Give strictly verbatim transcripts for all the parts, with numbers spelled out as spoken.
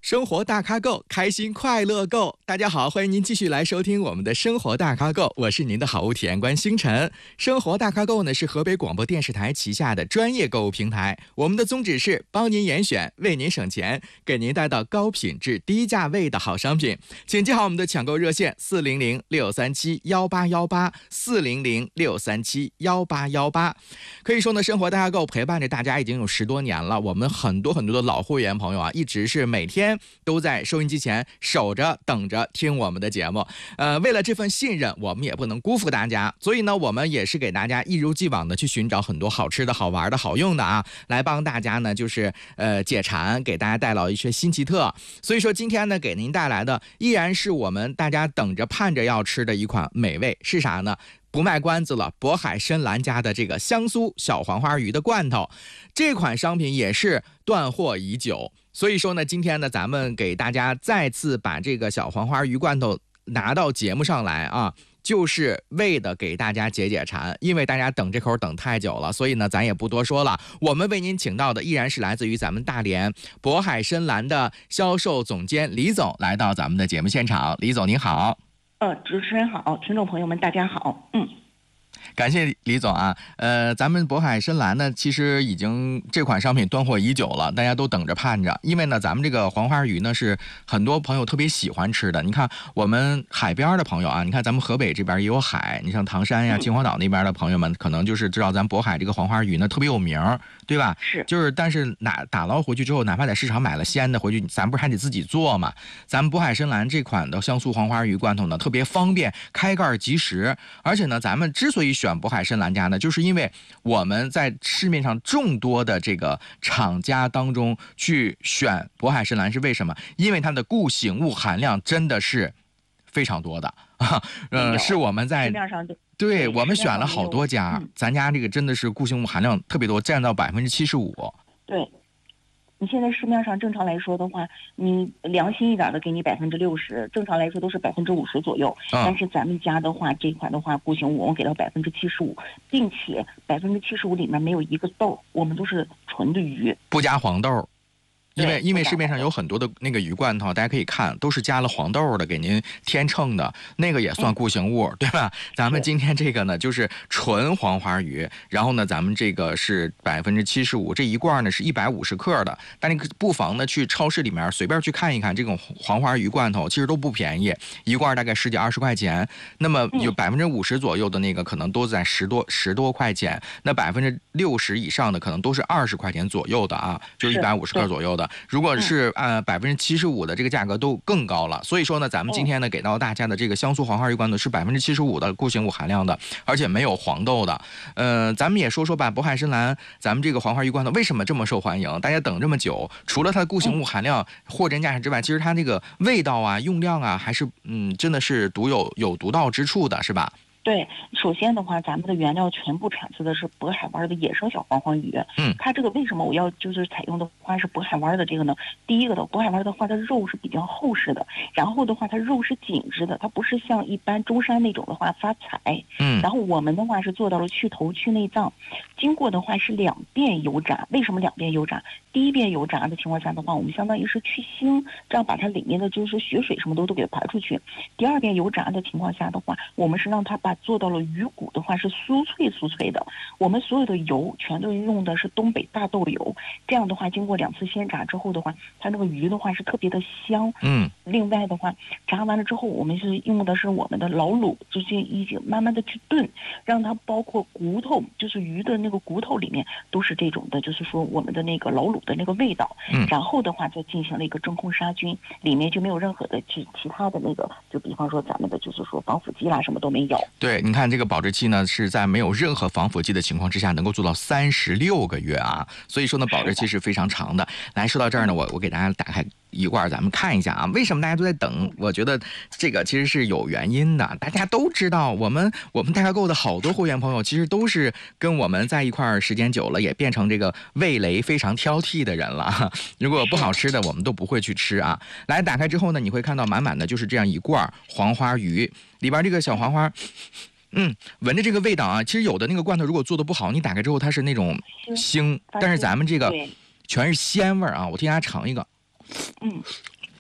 生活大咖够，开心快乐够。大家好，欢迎您继续来收听我们的生活大咖够，我是您的好物体验官星辰。生活大咖够呢是河北广播电视台旗下的专业购物平台，我们的宗旨是帮您严选，为您省钱，给您带到高品质低价位的好商品。请记好我们的抢购热线四零零六三七幺八幺八四零零六三七幺八幺八。可以说呢，生活大咖够陪伴着大家已经有十多年了，我们很多很多的老会员朋友啊，一直是每天都在收音机前守着等着听我们的节目。呃，为了这份信任，我们也不能辜负大家，所以呢，我们也是给大家一如既往的去寻找很多好吃的好玩的好用的啊，来帮大家呢就是呃解馋，给大家带来一些新奇特。所以说今天呢，给您带来的依然是我们大家等着盼着要吃的一款美味，是啥呢？不卖关子了，渤海深蓝家的这个香酥小黄花鱼的罐头，这款商品也是断货已久。所以说呢，今天呢，咱们给大家再次把这个小黄花鱼罐头拿到节目上来啊，就是为的给大家解解馋，因为大家等这口等太久了，所以呢，咱也不多说了。我们为您请到的依然是来自于咱们大连渤海深蓝的销售总监李总来到咱们的节目现场。李总您好。 呃，主持人好，听众朋友们大家好，嗯。 感谢李总啊，呃，咱们渤海深蓝呢，其实已经这款商品断货已久了，大家都等着盼着。因为呢，咱们这个黄花鱼呢是很多朋友特别喜欢吃的。你看我们海边的朋友啊，你看咱们河北这边也有海，你像唐山呀、秦皇岛那边的朋友们，可能就是知道咱渤海这个黄花鱼呢特别有名，对吧？ 是， 就是但是哪打捞回去之后，哪怕在市场买了鲜的回去，咱不是还得自己做嘛？咱们渤海深蓝这款的香酥黄花鱼罐头呢，特别方便，开盖即食，而且呢，咱们之所以选渤海深蓝家呢，就是因为我们在市面上众多的这个厂家当中去选渤海深蓝是为什么？因为它的固形物含量真的是非常多的啊，呃，是我们在对我们选了好多家，嗯、咱家这个真的是固形物含量特别多，占到百分之七十五。 对。你现在市面上正常来说的话，你良心一点的给你百分之六十，正常来说都是百分之五十左右。嗯、但是咱们家的话，这款的话固形物我们给到百分之七十五，并且百分之七十五里面没有一个豆，我们都是纯的鱼， 不加黄豆。因为因为市面上有很多的那个鱼罐头，大家可以看都是加了黄豆的，给您添秤的，那个也算固形物，嗯、对吧？咱们今天这个呢就是纯黄花鱼，然后呢咱们这个是百分之七十五，这一罐呢是一百五十克的，但你不妨呢去超市里面随便去看一看，这种黄花鱼罐头其实都不便宜，一罐大概十几二十块钱，那么有百分之五十左右的那个可能都在十多十多块钱，那百分之六十以上的可能都是二十块钱左右的啊，就是一百五十克左右的。如果是按百分之七十五的这个价格都更高了，所以说呢，咱们今天呢给到大家的这个香酥黄花鱼罐头是百分之七十五的固形物含量的，而且没有黄豆的。呃，咱们也说说吧，渤海深蓝，咱们这个黄花鱼罐头为什么这么受欢迎？大家等这么久，除了它的固形物含量货真价实之外，其实它这个味道啊、用量啊，还是嗯，真的是独有有独到之处的，是吧？ 对，首先的话，咱们的原料全部产自的是渤海湾的野生小黄花鱼。 嗯， 它这个为什么我要就是采用的话是渤海湾的这个呢？第一个的，渤海湾的话，它肉是比较厚实的，然后的话，它肉是紧致的，它不是像一般中山那种的话发柴。 嗯， 然后我们的话是做到了去头去内脏，经过的话是两遍油炸。为什么两遍油炸？第一遍油炸的情况下的话，我们相当于是去腥，这样把它里面的就是血水什么都都给排出去。第二遍油炸的情况下的话，我们是让它把做到了鱼骨的话是酥脆酥脆的，我们所有的油全都用的是东北大豆油，这样的话经过两次鲜炸之后的话，它那个鱼的话是特别的香。 嗯， 另外的话，炸完了之后，我们是用的是我们的老卤，就是已经慢慢的去炖，让它包括骨头，就是鱼的那个骨头里面都是这种的，就是说我们的那个老卤的那个味道。 嗯， 然后的话再进行了一个真空杀菌，里面就没有任何的其其他的那个，就比方说咱们的就是说防腐剂啦什么都没有。 对，你看这个保质期呢是在没有任何防腐剂的情况之下能够做到三十六个月啊，所以说呢保质期是非常长的。来说到这儿呢，我我给大家打开一罐咱们看一下啊，为什么大家都在等？我觉得这个其实是有原因的。大家都知道，我们我们大咖购的好多会员朋友，其实都是跟我们在一块儿时间久了，也变成这个味蕾非常挑剔的人了。如果不好吃的，我们都不会去吃啊。来，打开之后呢，你会看到满满的就是这样一罐黄花鱼，里边这个小黄花。嗯，闻着这个味道啊，其实有的那个罐头如果做的不好，你打开之后它是那种腥，但是咱们这个全是鲜味啊。我替大家尝一个。 嗯，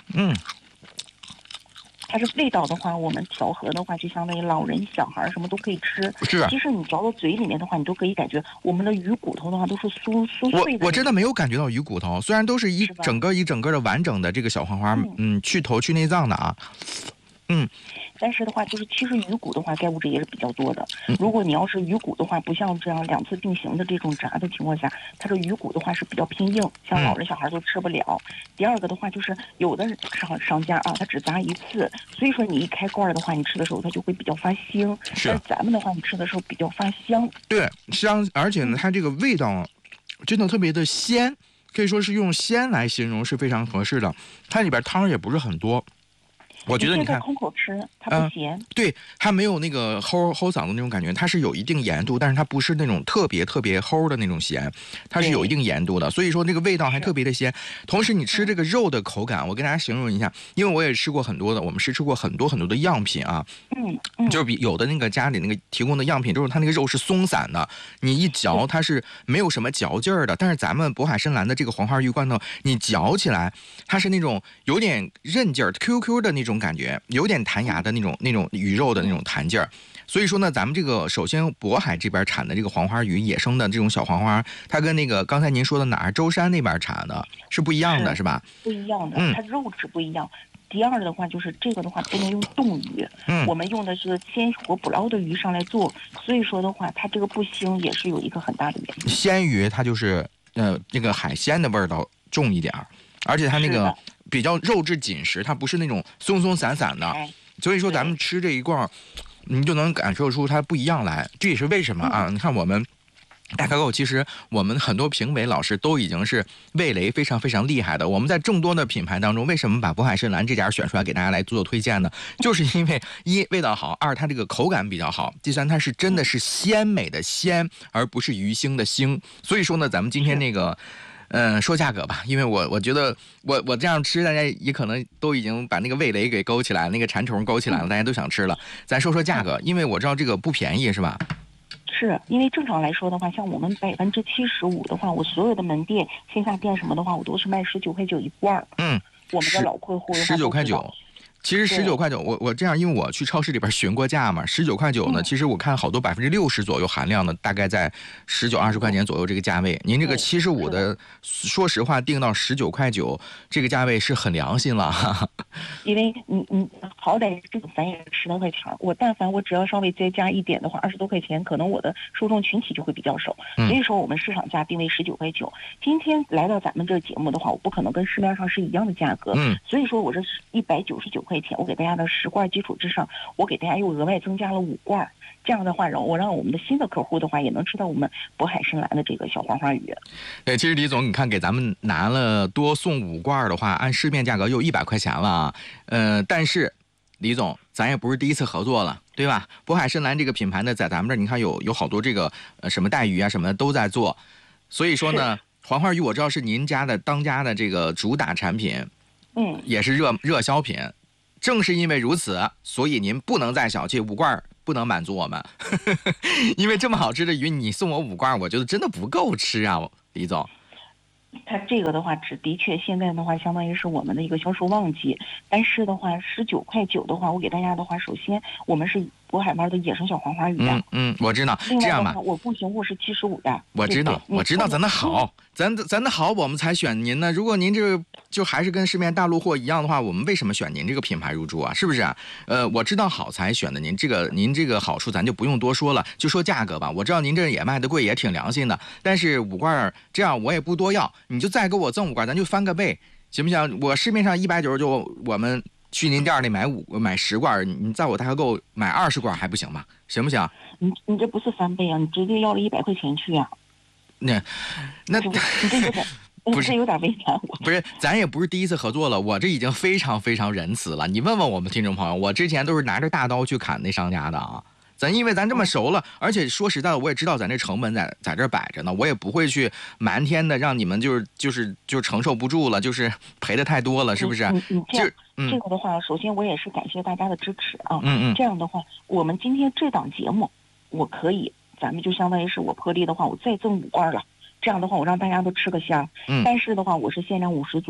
嗯。 它是味道的话，我们调和的话，就相当于老人、小孩什么都可以吃。 是， 其实你嚼到嘴里面的话，你都可以感觉我们的鱼骨头的话都是酥酥脆的。 我我真的没有感觉到鱼骨头，虽然都是一整个一整个的完整的这个小黄花，嗯, 嗯，去头去内脏的啊，嗯。 但是的话，就是其实鱼骨的话，钙物质也是比较多的。如果你要是鱼骨的话，不像这样两次并行的这种炸的情况下，它这鱼骨的话是比较偏硬，像老人小孩都吃不了。嗯、第二个的话，就是有的商商家啊，他只炸一次，所以说你一开罐的话，你吃的时候它就会比较发腥。 是。 但咱们的话，你吃的时候比较发香。 对，香，而且呢，它这个味道真的特别的鲜，可以说是用鲜来形容是非常合适的。它里边汤也不是很多。我觉得你看， 空口吃它不咸、呃， 对，它没有那个齁齁嗓子那种感觉，它是有一定盐度，但是它不是那种特别特别齁的那种咸，它是有一定盐度的，所以说这个味道还特别的鲜。同时你吃这个肉的口感，我跟大家形容一下，因为我也吃过很多的，我们是吃过很多很多的样品啊， 嗯嗯， 就是比有的那个家里那个提供的样品，就是它那个肉是松散的，你一嚼它是没有什么嚼劲儿的，但是咱们渤海深蓝的这个黄花鱼罐头，你嚼起来它是那种有点韧劲儿 ，Q Q 的那种感觉，有点弹牙的那种那种鱼肉的那种弹劲儿。所以说呢，咱们这个首先渤海这边产的这个黄花鱼，野生的这种小黄花，它跟那个刚才您说的哪儿舟山那边产的是不一样的， 是, 是吧？ 不一样的， 嗯、 它肉质不一样。第二的话就是这个的话不能用冻鱼， 嗯， 我们用的是鲜活捕捞的鱼上来做，所以说的话，它这个不腥也是有一个很大的原因。 鲜鱼它就是呃这个海鲜的味道重一点，而且它那个比较肉质紧实，它不是那种松松散散的，所以说咱们吃这一罐，你就能感受出它不一样来。这也是为什么啊？嗯、你看我们。大咖购其实我们很多评委老师都已经是味蕾非常非常厉害的。我们在众多的品牌当中，为什么把渤海深蓝这家选出来给大家来做做推荐呢？就是因为一味道好，二它这个口感比较好，第三它是真的是鲜美的鲜，而不是鱼腥的腥。所以说呢，咱们今天那个。嗯，说价格吧，因为我我觉得我我这样吃，大家也可能都已经把那个味蕾给勾起来，那个馋虫勾起来了，大家都想吃了。咱说说价格，因为我知道这个不便宜，是吧？ 是因为正常来说的话，像我们百分之七十五的话，我所有的门店、线下店什么的话，我都是卖十九块九一罐。 嗯， 我们的老客户十九块九。其实十九块九，我我这样，因为我去超市里边询过价嘛，十九块九呢，其实我看好多百分之六十左右含量的，大概在十九二十块钱左右这个价位。您这个七十五的，说实话定到十九块九这个价位是很良心了。 因为你你好歹这个咱也十来块钱，我但凡我只要稍微再加一点的话，二十多块钱，可能我的受众群体就会比较少。所以说我们市场价定为十九块九。今天来到咱们这个节目的话，我不可能跟市面上是一样的价格， 嗯， 所以说我这一百九十九块钱，我给大家的十罐基础之上，我给大家又额外增加了五罐。这样的话，让我让我们的新的客户的话，也能吃到我们渤海深蓝的这个小黄花鱼。 对，其实李总，你看给咱们拿了多送五罐的话，按市面价格又一百块钱了啊。呃，但是李总，咱也不是第一次合作了，对吧？渤海深蓝这个品牌呢，在咱们这儿，你看有有好多这个呃什么带鱼啊什么的都在做，所以说呢，黄花鱼我知道是您家的当家的这个主打产品， 嗯， 也是热热销品。正是因为如此，所以您不能再小气，五罐不能满足我们，因为这么好吃的鱼，你送我五罐，我觉得真的不够吃啊，李总。 它这个的话，只的确现在的话，相当于是我们的一个销售旺季。但是的话，十九块九的话，我给大家的话，首先我们是渤海湾的野生小黄花鱼的， 嗯嗯，我知道。这样吧， 我步行货是七十五的。 我知道，我知道咱的好，咱咱的好，我们才选您呢。如果您这个就还是跟市面大陆货一样的话，我们为什么选您这个品牌入驻啊？是不是啊？呃，我知道好才选的您这个，您这个好处咱就不用多说了，就说价格吧。我知道您这也卖的贵，也挺良心的，但是五罐这样我也不多要，你就再给我赠五罐，咱就翻个倍，行不行？我市面上一百九十九，我们去您店里买五买十罐，你在我大购买二十罐还不行吗？行不行？ 你你这不是翻倍啊，你直接要了一百块钱去啊？ 那那你这有点。不是有点为难我， 不是，咱也不是第一次合作了，我这已经非常非常仁慈了。你问问我们听众朋友，我之前都是拿着大刀去砍那商家的啊。咱因为咱这么熟了，而且说实在的，我也知道咱这成本在在这摆着呢，我也不会去瞒天的让你们就是就是就承受不住了，就是赔的太多了，是不是？ 你你这样、 嗯、 这个的话，首先我也是感谢大家的支持啊。 嗯嗯。 这样的话，我们今天这档节目，我可以，咱们就相当于是我破例的话，我再赠五罐了。这样的话，我让大家都吃个香。 嗯。 但是的话，我是限量五十组，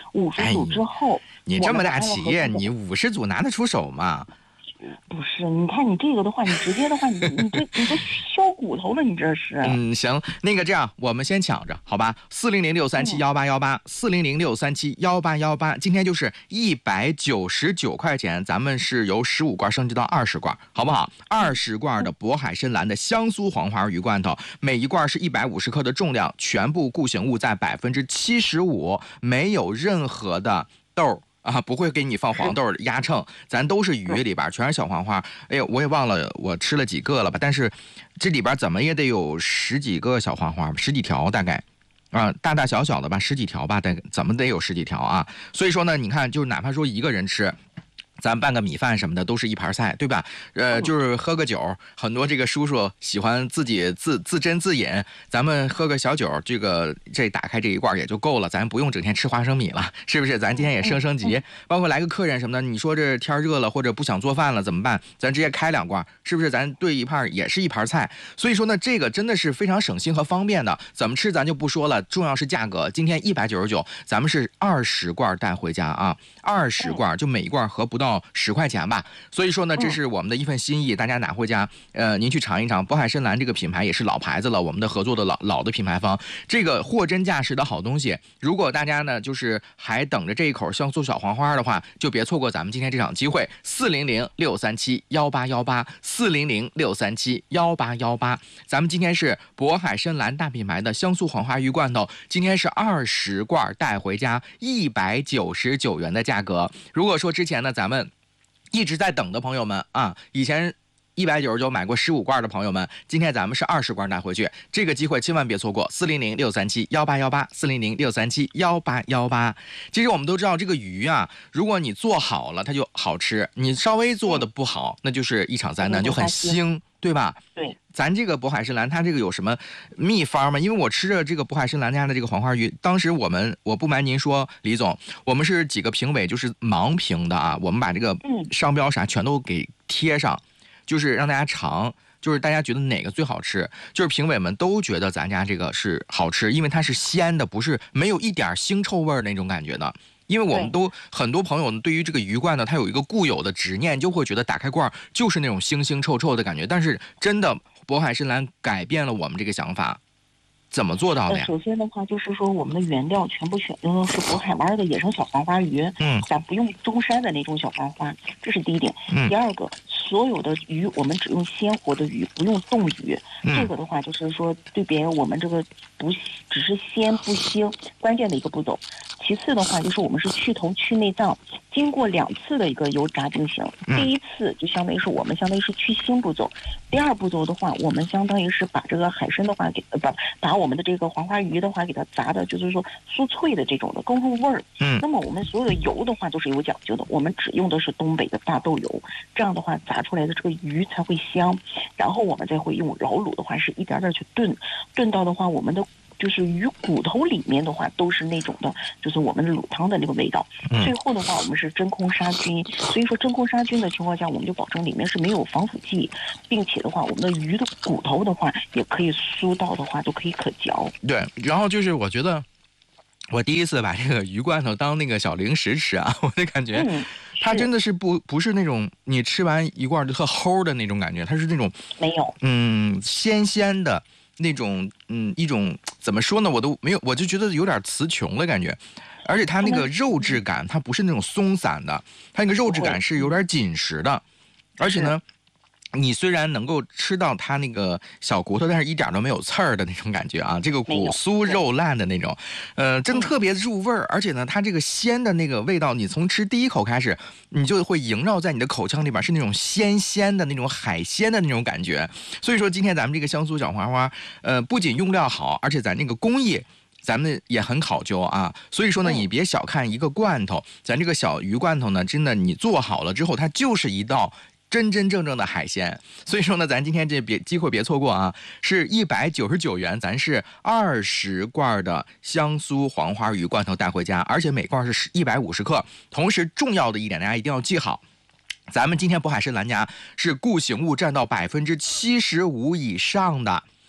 五十组之后， 哎、你这么大企业，你五十组拿得出手吗？ 不是，你看你这个的话，你直接的话，你你这你这削骨头了，你这是。 嗯，行，那个这样，我们先抢着，好吧？四零零六三七幺八幺八，四零零六三七幺八幺八，今天就是一百九十九块钱，咱们是由十五罐升级到二十罐，好不好？二十罐的渤海参蓝的香酥黄花鱼罐头，每一罐是一百五十克的重量，全部固形物在百分之七十五，没有任何的豆。啊，不会给你放黄豆压秤，咱都是鱼里边全是小黄花。哎呦，我也忘了我吃了几个了吧？但是这里边怎么也得有十几个小黄花，十几条大概，啊，大大小小的吧，十几条吧，但怎么得有十几条啊？所以说呢，你看，就是哪怕说一个人吃。咱拌个米饭什么的都是一盘菜，对吧？呃，就是喝个酒，很多这个叔叔喜欢自己自自斟自饮，咱们喝个小酒，这个这打开这一罐也就够了，咱不用整天吃花生米了，是不是？咱今天也升升级，包括来个客人什么的，你说这天热了或者不想做饭了怎么办？咱直接开两罐，是不是？咱兑一盘也是一盘菜，所以说呢，这个真的是非常省心和方便的。怎么吃咱就不说了，重要是价格。今天一百九十九，咱们是二十罐带回家啊，二十罐就每一罐合不到。十块钱吧，所以说呢，这是我们的一份心意，大家拿回家，呃，您去尝一尝。渤海参蓝这个品牌也是老牌子了，我们的合作的老老的品牌方，这个货真价实的好东西。如果大家呢，就是还等着这一口香酥小黄花的话，就别错过咱们今天这场机会。四零零六三七幺八幺八，四零零六三七幺八幺八，咱们今天是渤海参蓝大品牌的香酥黄花鱼罐头，今天是二十罐带回家，一百九十九元的价格。如果说之前呢，咱们一直在等的朋友们啊，以前一百九十九买过十五罐的朋友们，今天咱们是二十罐带回去，这个机会千万别错过。四零零六三七幺八幺八，四零零六三七幺八幺八。其实我们都知道，这个鱼啊，如果你做好了，它就好吃；你稍微做的不好，那就是一场灾难，就很腥，对吧？ 对。 咱这个渤海参蓝，它这个有什么秘方吗？因为我吃着这个渤海参蓝家的这个黄花鱼，当时我们我不瞒您说，李总，我们是几个评委，就是盲评的啊，我们把这个商标啥全都给贴上，就是让大家尝，就是大家觉得哪个最好吃，就是评委们都觉得咱家这个是好吃，因为它是鲜的，不是没有一点腥臭味那种感觉的。因为我们都很多朋友呢，对于这个鱼罐呢，它有一个固有的执念，就会觉得打开罐就是那种腥腥臭臭的感觉。但是真的，渤海参蓝改变了我们这个想法，怎么做到的呀？ 首先的话，就是说我们的原料全部选用的是渤海湾的野生小黄花鱼，嗯，咱不用中山的那种小黄花，这是第一点。嗯、第二个，所有的鱼我们只用鲜活的鱼，不用冻鱼。嗯、这个的话，就是说对别我们这个不只是鲜不腥，关键的一个步骤。其次的话，就是我们是去头去内脏，经过两次的一个油炸定型。第一次就相当于是我们相当于是去腥步骤，第二步骤的话，我们相当于是把这个海参的话给把把我们的这个黄花鱼的话给它炸的，就是说酥脆的这种的更入味儿。嗯，那么我们所有的油的话都是有讲究的，我们只用的是东北的大豆油，这样的话炸出来的这个鱼才会香。然后我们再会用老卤的话是一点点去炖，炖到的话我们的。就是鱼骨头里面的话都是那种的，就是我们的卤汤的那个味道。嗯、最后的话，我们是真空杀菌，所以说真空杀菌的情况下，我们就保证里面是没有防腐剂，并且的话，我们的鱼的骨头的话也可以酥到的话都可以可嚼。 对，然后就是我觉得，我第一次把这个鱼罐头当那个小零食吃啊，我就感觉。嗯它真的是不不是那种你吃完一罐就特齁的那种感觉，它是那种没有嗯鲜鲜的。那种嗯一种怎么说呢，我都没有，我就觉得有点词穷的感觉，而且它那个肉质感，它不是那种松散的，它那个肉质感是有点紧实的，而且呢，你虽然能够吃到它那个小骨头，但是一点都没有刺儿的那种感觉啊，这个骨酥肉烂的那种，呃，真的特别入味儿，而且呢，它这个鲜的那个味道，你从吃第一口开始，你就会萦绕在你的口腔里边，是那种鲜鲜的那种海鲜的那种感觉。所以说，今天咱们这个香酥小黄花，呃，不仅用料好，而且咱那个工艺。咱们也很考究啊，所以说呢，你别小看一个罐头，咱这个小鱼罐头呢，真的你做好了之后，它就是一道真真正正的海鲜。所以说呢，咱今天这别机会别错过啊，是一百九十九元，咱是二十罐的香酥黄花鱼罐头带回家，而且每罐是一百五十克。同时重要的一点，大家一定要记好。咱们今天渤海参蓝家是固形物占到百分之七十五以上的，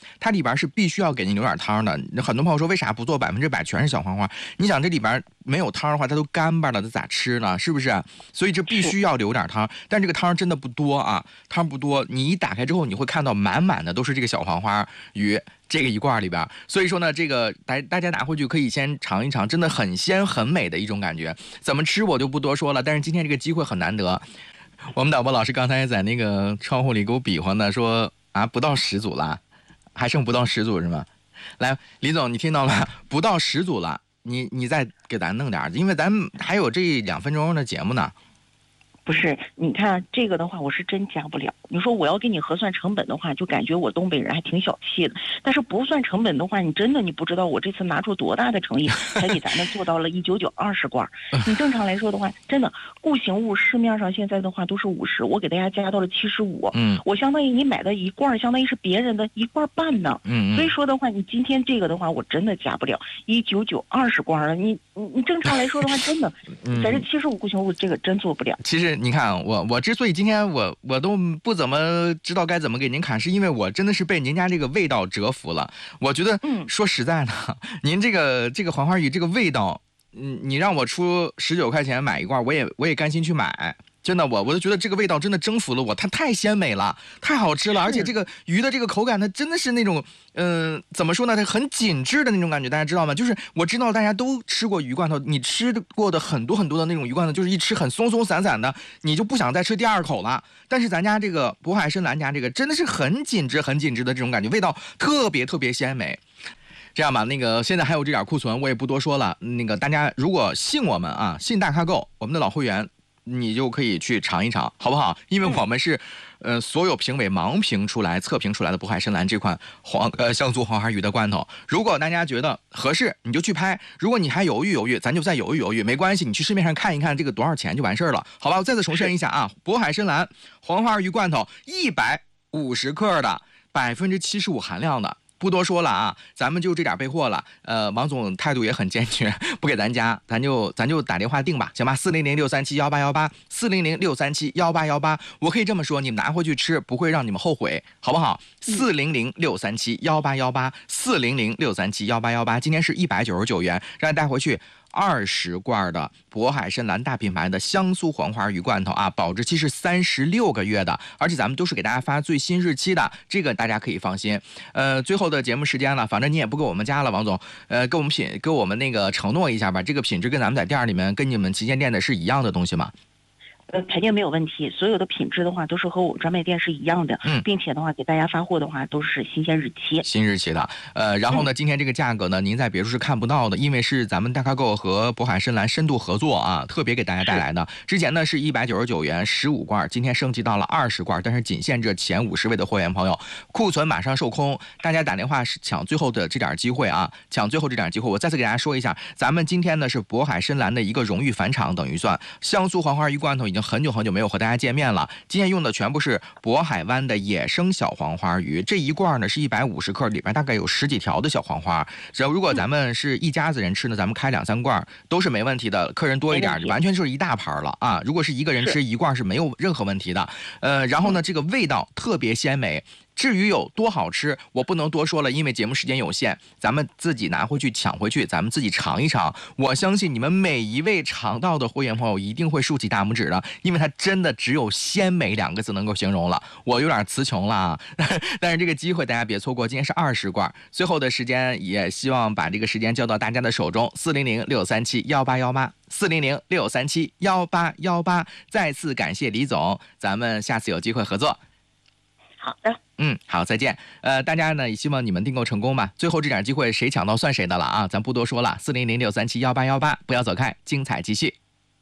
它里边是必须要给您留点汤的。很多朋友说为啥不做百分之百全是小黄花？你想这里边没有汤的话，它都干巴了，它咋吃呢？是不是？所以这必须要留点汤，但这个汤真的不多啊，汤不多。你一打开之后，你会看到满满的都是这个小黄花鱼。这个一罐里边，所以说呢，这个大大家拿回去可以先尝一尝，真的很鲜很美的一种感觉。怎么吃我就不多说了，但是今天这个机会很难得。我们导播老师刚才在那个窗户里给我比划呢，说啊不到十组了，还剩不到十组是吗？来，李总你听到了，不到十组了，你你再给咱弄点，因为咱还有这两分钟的节目呢。 不是，你看这个的话，我是真加不了。你说我要给你核算成本的话，就感觉我东北人还挺小气的。但是不算成本的话，你真的你不知道我这次拿出多大的诚意，才给咱们做到了一九九二十罐。你正常来说的话，真的固形物市面上现在的话都是五十，我给大家加到了七十五。 嗯， 我相当于你买的一罐，相当于是别人的一罐半呢。 嗯， 所以说的话，你今天这个的话，我真的加不了一九九二十罐了。你你你正常来说的话，真的，在这七十五固形物这个真做不了。 其实你看我我之所以今天我我都不怎么知道该怎么给您砍，是因为我真的是被您家这个味道折服了。我觉得， 嗯， 说实在的，您这个这个黄花鱼这个味道，嗯，你让我出十九块钱买一罐，我也我也甘心去买。真的，我我就觉得这个味道真的征服了我，它太鲜美了，太好吃了，而且这个鱼的这个口感，它真的是那种，嗯、呃，怎么说呢？它很紧致的那种感觉，大家知道吗？就是我知道大家都吃过鱼罐头，你吃过的很多很多的那种鱼罐头，就是一吃很松松散散的，你就不想再吃第二口了。但是咱家这个渤海参兰家这个真的是很紧致、很紧致的这种感觉，味道特别特别鲜美。这样吧，那个现在还有这点库存，我也不多说了。那个大家如果信我们啊，信大咖购，我们的老会员。你就可以去尝一尝，好不好？因为我们是，呃，所有评委盲评出来、测评出来的渤海参兰这款黄呃香酥黄花鱼的罐头。如果大家觉得合适，你就去拍；如果你还犹豫犹豫，咱就再犹豫犹豫，没关系，你去市面上看一看这个多少钱就完事儿了，好吧？我再次重申一下啊，渤海参兰黄花鱼罐头一百五十克的，百分之七十五含量的。不多说了啊，咱们就这点备货了。呃，王总态度也很坚决，不给咱加，咱就咱就打电话订吧，行吧？四零零六三七幺八幺八，四零零六三七幺八幺八。我可以这么说，你们拿回去吃不会让你们后悔，好不好？四零零六三七幺八幺八，四零零六三七幺八幺八。今天是一百九十九元，让你带回去。二十罐的渤海参兰大品牌的香酥黄花鱼罐头啊，保质期是三十六个月的，而且咱们都是给大家发最新日期的，这个大家可以放心。呃，最后的节目时间了，反正你也不给我们加了，王总，呃，给我们品，给我们那个承诺一下吧，这个品质跟咱们在店里面跟你们旗舰店的是一样的东西吗？ 呃，肯定没有问题。所有的品质的话，都是和我们专卖店是一样的， 嗯， 并且的话，给大家发货的话都是新鲜日期。 新日期的，呃，然后呢，今天这个价格呢，您在别处是看不到的，因为是咱们大咖购和渤海参兰深度合作啊，特别给大家带来的。之前呢是一百九十九元十五罐，今天升级到了二十罐，但是仅限这前五十位的会员朋友，库存马上售空，大家打电话是抢最后的这点机会啊，抢最后这点机会。我再次给大家说一下，咱们今天呢是渤海参兰的一个荣誉返场，等于算香酥黄花鱼罐头已经很久很久没有和大家见面了。今天用的全部是渤海湾的野生小黄花鱼，这一罐呢是一百五十克，里边大概有十几条的小黄花。只要如果咱们是一家子人吃呢，咱们开两三罐都是没问题的。客人多一点，完全就是一大盘了啊！如果是一个人吃一罐是没有任何问题的。呃，然后呢，这个味道特别鲜美。至于有多好吃，我不能多说了，因为节目时间有限，咱们自己拿回去抢回去，咱们自己尝一尝。我相信你们每一位尝到的会员朋友一定会竖起大拇指的，因为它真的只有鲜美两个字能够形容了。我有点词穷了啊，但是这个机会大家别错过，今天是二十罐，最后的时间也希望把这个时间交到大家的手中。四零零六三七幺八幺八，四零零六三七幺八幺八。再次感谢李总，咱们下次有机会合作。 好的。 嗯，好，再见。呃，大家呢也希望你们订购成功吧。最后这点机会谁抢到算谁的了啊！咱不多说了，四零零六三七幺八幺八，不要走开，精彩继续。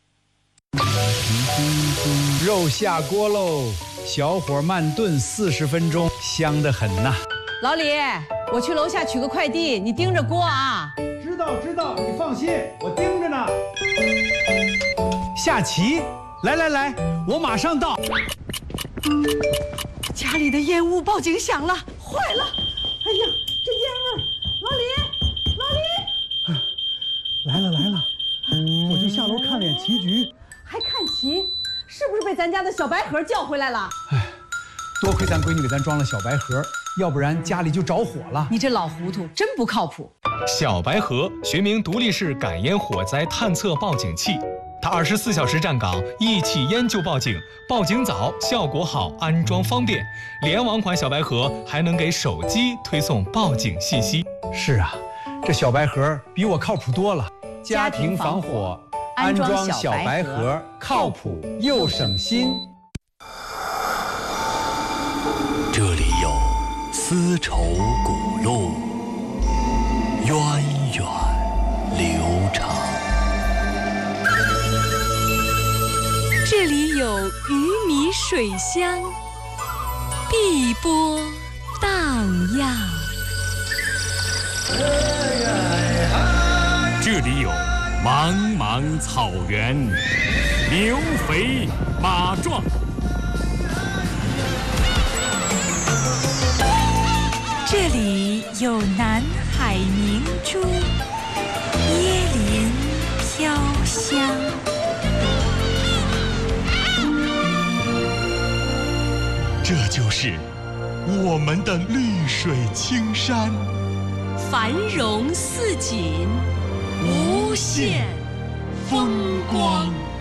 肉下锅喽，小火慢炖四十分钟，香得很呐。 老李，我去楼下取个快递，你盯着锅啊。 知道知道，你放心，我盯着呢。下棋，来来来，我马上到。 家里的烟雾报警响了，坏了！哎呀，这烟味儿！老李，老李， 来了来了，我就下楼看脸棋局。 还看棋？是不是被咱家的小白盒叫回来了？ 哎，多亏咱闺女给咱装了小白盒， 要不然家里就着火了。 你这老糊涂，真不靠谱。 小白盒学名独立式感烟火灾探测报警器，它二十四小时站岗，一起烟就报警，报警早，效果好，安装方便。联网款小白盒还能给手机推送报警信息。 是啊，这小白盒比我靠谱多了。家庭防火，安装小白盒，靠谱又省心。 这里有丝绸古路，源远流长。 这里有鱼米水乡，碧波荡漾。 这里有茫茫草原，牛肥马壮。 这里有南海明珠，椰林飘香。 这就是我们的绿水青山， 繁荣似锦，无限风光。